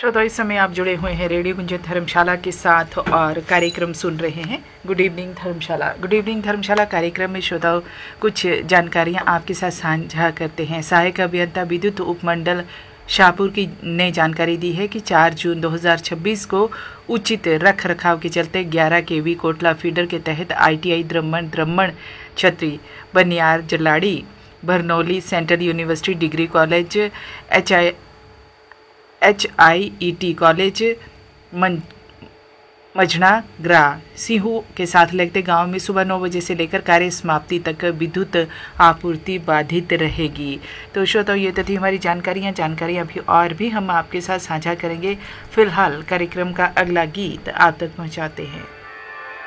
श्रोता, इस समय आप जुड़े हुए हैं रेडियो गुंजन धर्मशाला के साथ और कार्यक्रम सुन रहे हैं गुड इवनिंग धर्मशाला। गुड इवनिंग धर्मशाला कार्यक्रम में श्रोताओं कुछ जानकारियां आपके साथ साझा करते हैं। सहायक अभियंता विद्युत उपमंडल शाहपुर की ने जानकारी दी है कि 4 जून 2026 को उचित रख रखाव के चलते 11 केवी कोटला फीडर के तहत ITI द्रम्मण छत्री, बनियार, Jalari, Bernoulli, central university degree college, HIET college, मझना ग्रा, सिंहू के साथ लगते गांव में सुबह 9 बजे से लेकर कार्य समाप्ति तक विद्युत आपूर्ति बाधित रहेगी। तो श्रोताओं, ये तो थी हमारी जानकारियां भी और भी हम आपके साथ साझा करेंगे। फिलहाल कार्यक्रम का अगला गीत आप तक पहुंचाते हैं।